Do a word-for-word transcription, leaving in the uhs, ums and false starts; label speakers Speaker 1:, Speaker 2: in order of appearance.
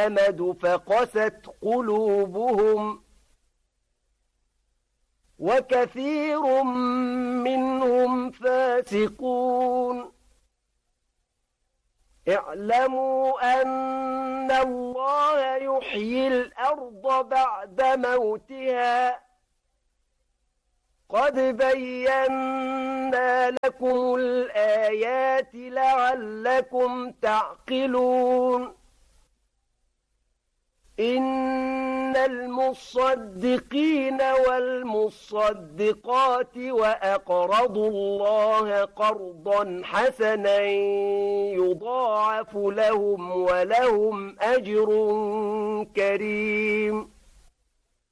Speaker 1: الأمد فقست قلوبهم وكثير منهم فاسقون اعلموا أن الله يحيي الأرض بعد موتها قد بينا لكم الآيات لعلكم تعقلون إن المصدقين والمصدقات وأقرضوا الله قرضا حسنا يضاعف لهم ولهم أجر كريم